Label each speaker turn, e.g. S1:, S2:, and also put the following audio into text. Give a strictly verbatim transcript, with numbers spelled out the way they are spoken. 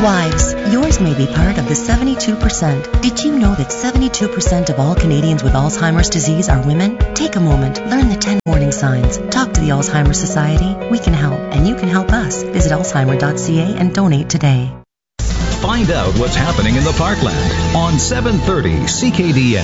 S1: Wives, yours may be part of the seventy-two percent. Did you know that seventy-two percent of all Canadians with Alzheimer's disease are women? Take a moment, learn the ten warning signs. Talk to the Alzheimer's Society. We can help, and you can help us. Visit alzheimer dot c a and donate today.
S2: Find out what's happening in the Parkland on seven thirty C K D S.